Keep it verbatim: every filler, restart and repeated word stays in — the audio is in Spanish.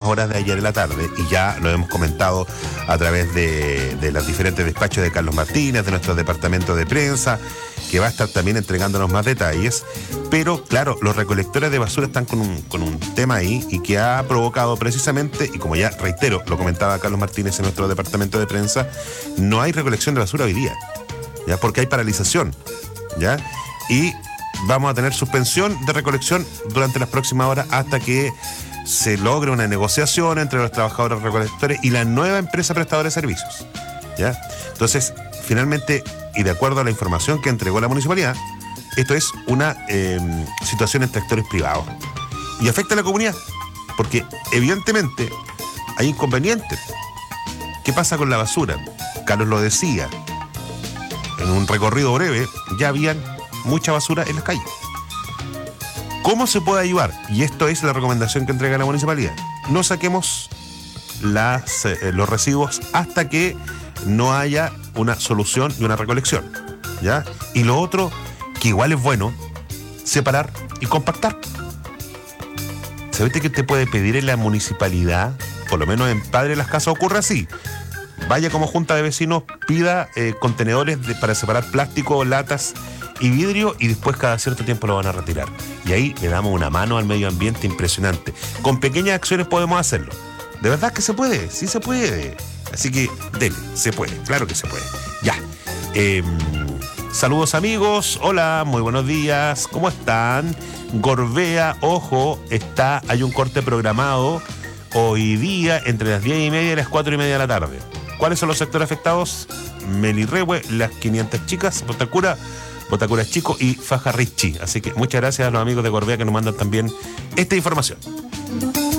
horas de ayer en la tarde, y ya lo hemos comentado a través de, de los diferentes despachos de Carlos Martínez, de nuestro departamento de prensa, que va a estar también entregándonos más detalles. Pero claro, los recolectores de basura están con un, con un tema ahí, y que ha provocado precisamente, y como ya reitero, lo comentaba Carlos Martínez en nuestro departamento de prensa, no hay recolección de basura hoy día, ¿ya? Porque hay paralización, ¿ya? Y vamos a tener suspensión de recolección durante las próximas horas hasta que se logre una negociación entre los trabajadores recolectores y la nueva empresa prestadora de servicios, ¿ya? Entonces, finalmente, y de acuerdo a la información que entregó la municipalidad, esto es una eh, situación entre actores privados y afecta a la comunidad, porque evidentemente hay inconvenientes. ¿Qué pasa con la basura? Carlos lo decía, en un recorrido breve ya habían mucha basura en las calles. ¿Cómo se puede ayudar? Y esto es la recomendación que entrega la municipalidad: no saquemos las, eh, los residuos hasta que no haya una solución y una recolección, ¿ya? Y lo otro, que igual es bueno, separar y compactar. ¿Sabes qué te puede pedir en la municipalidad? Por lo menos en Padre Las Casas ocurre así. Vaya como junta de vecinos, pida eh, contenedores de, para separar plástico, latas y vidrio, y después cada cierto tiempo lo van a retirar. Y ahí le damos una mano al medio ambiente impresionante. Con pequeñas acciones podemos hacerlo. De verdad que se puede, sí se puede. Así que, dele, se puede, claro que se puede. Ya. Eh, saludos amigos, hola, muy buenos días, ¿cómo están? Gorbea, ojo, está, hay un corte programado hoy día entre las diez y media y las cuatro y media de la tarde. ¿Cuáles son los sectores afectados? Melirrehue, Las quinientas Chicas, Botacura, Botacura Chico y Fajarrichi. Así que muchas gracias a los amigos de Gorbea que nos mandan también esta información.